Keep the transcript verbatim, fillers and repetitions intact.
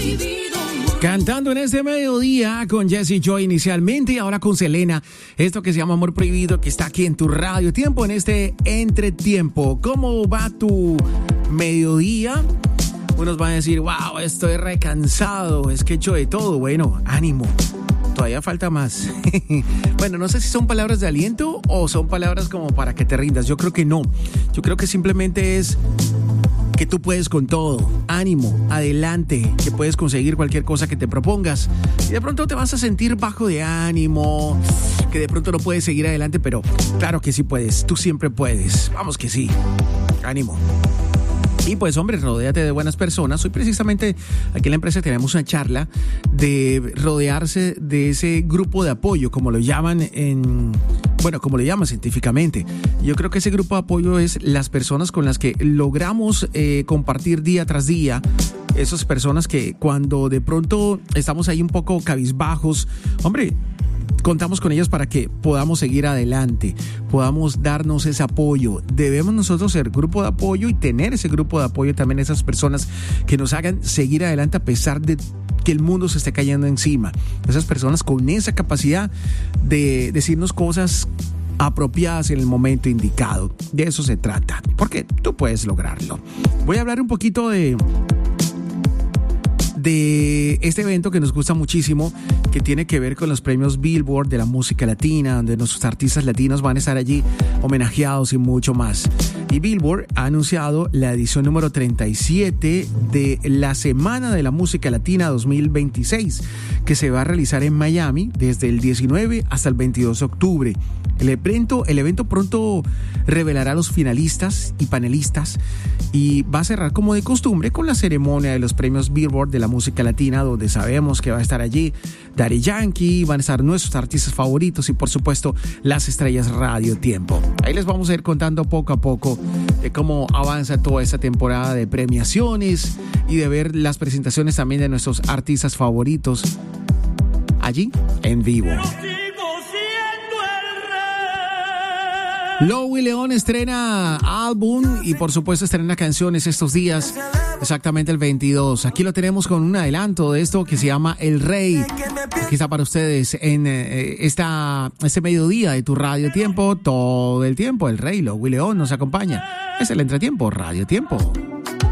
Cantando en este mediodía con Jesse Joy inicialmente y ahora con Selena. Esto que se llama Amor Prohibido, que está aquí en tu radio tiempo, en este entretiempo. ¿Cómo va tu mediodía? Unos van a decir, wow, estoy recansado, es que he hecho de todo. Bueno, ánimo, todavía falta más. Bueno, no sé si son palabras de aliento o son palabras como para que te rindas. Yo creo que no. Yo creo que simplemente es que tú puedes con todo. Ánimo, adelante, que puedes conseguir cualquier cosa que te propongas. Y de pronto te vas a sentir bajo de ánimo, que de pronto no puedes seguir adelante, pero claro que sí puedes. Tú siempre puedes. Vamos que sí. Ánimo. Y pues, hombre, rodéate de buenas personas. Hoy precisamente aquí en la empresa tenemos una charla de rodearse de ese grupo de apoyo, como lo llaman en... Bueno, como lo llaman científicamente. Yo creo que ese grupo de apoyo es las personas con las que logramos eh, compartir día tras día. Esas personas que cuando de pronto estamos ahí un poco cabizbajos, hombre, contamos con ellas para que podamos seguir adelante, podamos darnos ese apoyo. Debemos nosotros ser grupo de apoyo y tener ese grupo de apoyo también, esas personas que nos hagan seguir adelante a pesar de que el mundo se esté cayendo encima. Esas personas con esa capacidad de decirnos cosas apropiadas en el momento indicado. De eso se trata, porque tú puedes lograrlo. Voy a hablar un poquito de... de este evento que nos gusta muchísimo, que tiene que ver con los premios Billboard de la música latina, donde nuestros artistas latinos van a estar allí homenajeados y mucho más. Y Billboard ha anunciado la edición número treinta y siete de la Semana de la Música Latina dos mil veintiséis, que se va a realizar en Miami desde el diecinueve hasta el veintidós de octubre. El evento, el evento pronto revelará a los finalistas y panelistas y va a cerrar como de costumbre con la ceremonia de los premios Billboard de la música latina, donde sabemos que va a estar allí Daddy Yankee, van a estar nuestros artistas favoritos y por supuesto las estrellas Radio Tiempo. Ahí les vamos a ir contando poco a poco de cómo avanza toda esta temporada de premiaciones y de ver las presentaciones también de nuestros artistas favoritos allí en vivo. Louie León estrena álbum y por supuesto estrena canciones estos días, exactamente el veintidós. Aquí lo tenemos con un adelanto de esto que se llama El Rey. Aquí está para ustedes en eh, esta, este mediodía de tu Radio Tiempo, todo el tiempo. El Rey, Louie León nos acompaña. Es el Entretiempo, Radio Tiempo.